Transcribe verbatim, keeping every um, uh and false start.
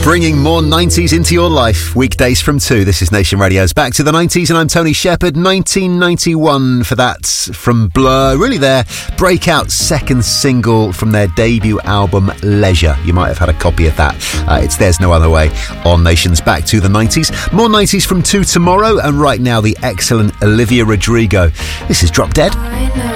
Bringing more nineties into your life. Weekdays from two. This is Nation Radio's Back to the nineties, and I'm Tony Shepherd. nineteen ninety-one for that from Blur. Really their breakout second single from their debut album, Leisure. You might have had a copy of that. Uh, it's There's No Other Way on Nation's Back to the nineties. More nineties from two tomorrow, and right now the excellent Olivia Rodrigo. This is Drop Dead.